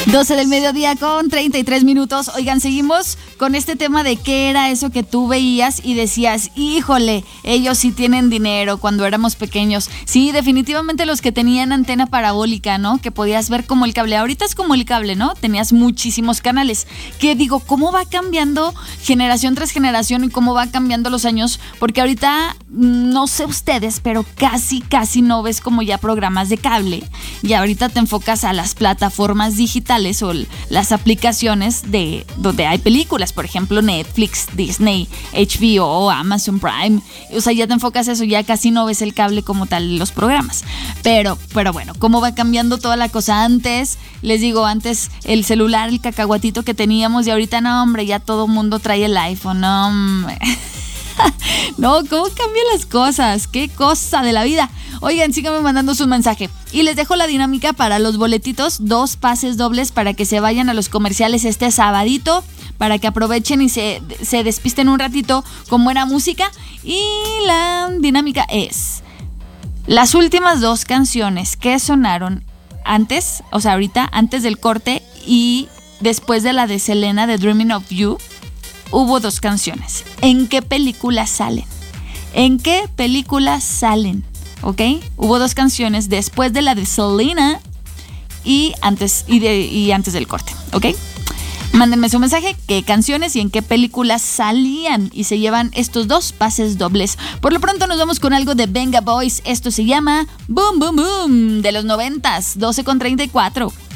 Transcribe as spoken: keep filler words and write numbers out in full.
doce del mediodía con treinta y tres minutos. Oigan, seguimos con este tema de qué era eso que tú veías y decías, híjole, ellos sí tienen dinero cuando éramos pequeños. Sí, definitivamente los que tenían antena parabólica, ¿no? Que podías ver como el cable. Ahorita es como el cable, ¿no? Tenías muchísimos canales. Que digo, ¿cómo va cambiando generación tras generación y cómo va cambiando los años? Porque ahorita, no sé ustedes, pero casi, casi no ves como ya programas de cable. Y ahorita te enfocas a las plataformas digitales o las aplicaciones de donde hay películas, por ejemplo Netflix, Disney, H B O, Amazon Prime. O sea, ya te enfocas a eso, ya casi no ves el cable como tal, los programas. Pero, pero bueno, cómo va cambiando toda la cosa. Antes, les digo, antes el celular, el cacahuatito que teníamos, y ahorita no, hombre, ya todo mundo trae el iPhone, no, hombre. No, ¿cómo cambian las cosas? ¡Qué cosa de la vida! Oigan, síganme mandando su mensaje. Y les dejo la dinámica para los boletitos, dos pases dobles para que se vayan a los comerciales este sabadito, para que aprovechen y se, se despisten un ratito con buena música. Y la dinámica es las últimas dos canciones que sonaron antes, o sea, ahorita, antes del corte y después de la de Selena, de Dreaming of You. Hubo dos canciones. ¿En qué películas salen? ¿En qué películas salen? ¿Ok? Hubo dos canciones después de la de Selena y antes, y de, y antes del corte. ¿Ok? Mándenme su mensaje, qué canciones y en qué películas salían y se llevan estos dos pases dobles. Por lo pronto nos vamos con algo de Venga Boys. Esto se llama Boom Boom Boom de los noventas, doce con treinta y cuatro.